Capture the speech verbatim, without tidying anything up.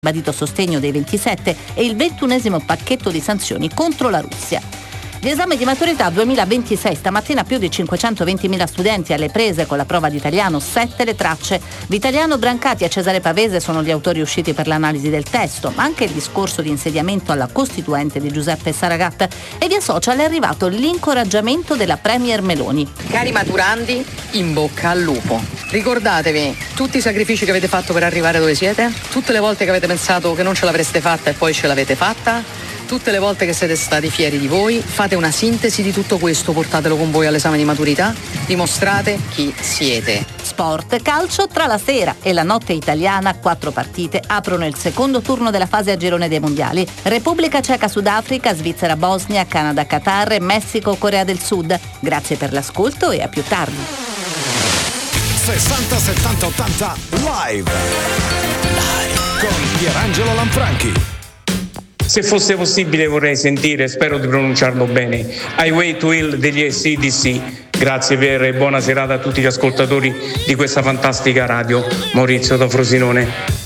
ribadito sostegno dei ventisette e il ventunesimo pacchetto di sanzioni contro la Russia. Gli esami di maturità duemilaventisei, stamattina più di cinquecentoventimila studenti alle prese con la prova di italiano, sette le tracce. Vitaliano Brancati e Cesare Pavese sono gli autori usciti per l'analisi del testo, ma anche il discorso di insediamento alla Costituente di Giuseppe Saragat, e via social è arrivato l'incoraggiamento della Premier Meloni. Cari maturandi, in bocca al lupo. Ricordatevi tutti i sacrifici che avete fatto per arrivare dove siete, tutte le volte che avete pensato che non ce l'avreste fatta e poi ce l'avete fatta, tutte le volte che siete stati fieri di voi. Fate una sintesi di tutto questo, portatelo con voi all'esame di maturità, dimostrate chi siete. Sport, calcio tra la sera e la notte italiana, quattro partite aprono il secondo turno della fase a girone dei mondiali. Repubblica Ceca, Sudafrica, Svizzera, Bosnia, Canada, Qatar, Messico, Corea del Sud. Grazie per l'ascolto e a più tardi. sessanta settanta ottanta live, live. Con Pierangelo Lanfranchi. Se fosse possibile vorrei sentire, spero di pronunciarlo bene, Highway to Hell degli A C D C. Grazie per e buona serata a tutti gli ascoltatori di questa fantastica radio. Maurizio da Frosinone.